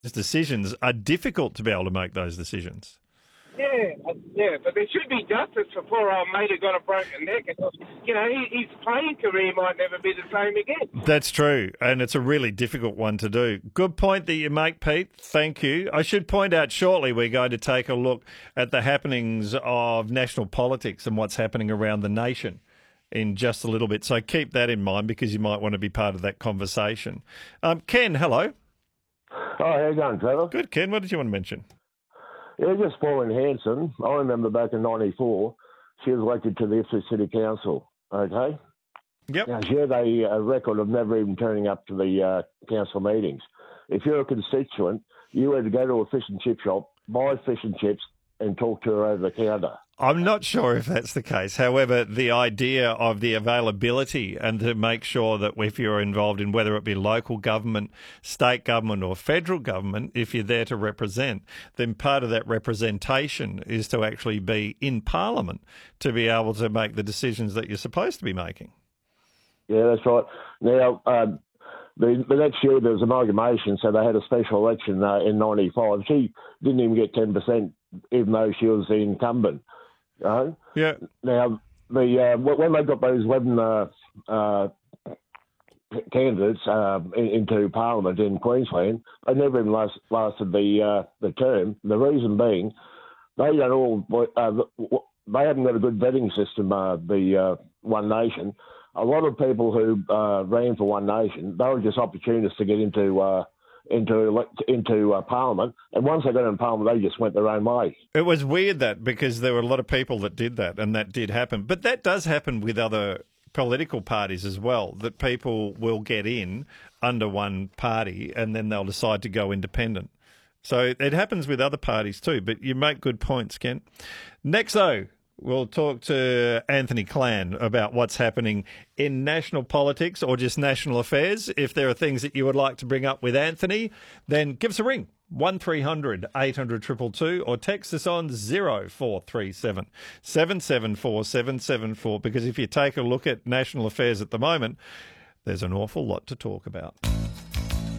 Those decisions are difficult to be able to make those decisions. Yeah, but there should be justice for poor old mate who got a broken neck. His playing career might never be the same again. That's true, and it's a really difficult one to do. Good point that you make, Pete. Thank you. I should point out shortly we're going to take a look at the happenings of national politics and what's happening around the nation in just a little bit. So keep that in mind because you might want to be part of that conversation. Ken, hello. Oh, how you going, Trevor? Good, Ken. What did you want to mention? Yeah, just Pauline Hanson. I remember back in '94, she was elected to the Ipswich City Council. Okay. Yep. Now she had a record of never even turning up to the council meetings. If you're a constituent, you had to go to a fish and chip shop, buy fish and chips, and talk to her over the counter. I'm not sure if that's the case. However, the idea of the availability and to make sure that if you're involved in whether it be local government, state government or federal government, if you're there to represent, then part of that representation is to actually be in Parliament to be able to make the decisions that you're supposed to be making. Yeah, that's right. Now, the next year there was amalgamation, so they had a special election in '95. She didn't even get 10%, even though she was the incumbent. Yeah. Now, when they got those 11 candidates into Parliament in Queensland, they never even lasted the term. The reason being, they haven't got a good vetting system. The One Nation. A lot of people who ran for One Nation, they were just opportunists to get into Parliament, and once they got in Parliament, they just went their own way. It was weird because there were a lot of people that did that, and that did happen. But that does happen with other political parties as well, that people will get in under one party and then they'll decide to go independent. So it happens with other parties too, but you make good points, Ken. Next, though, we'll talk to Anthony Clan about what's happening in national politics or just national affairs. If there are things that you would like to bring up with Anthony, then give us a ring, 1300 800 222, or text us on 0437 774 774, because if you take a look at national affairs at the moment, there's an awful lot to talk about.